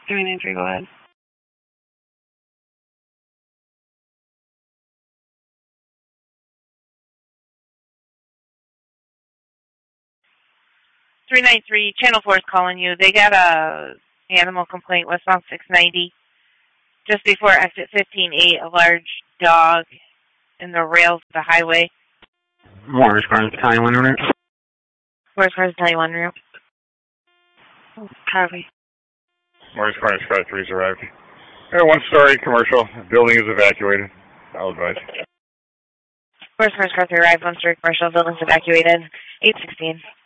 393, go ahead. Channel 4 is calling you. They got a animal complaint westbound 690. Just before exit 15-8, a large dog in the rails of the highway. Morris Cars Battalion 1 route. Morris Cars Battalion 1 route. Copy. Morris Cars Sky 3's arrived. One-story commercial. Building is evacuated. I'll advise. Morris Cars Car 3 arrived. One-story commercial. Building's evacuated. 816.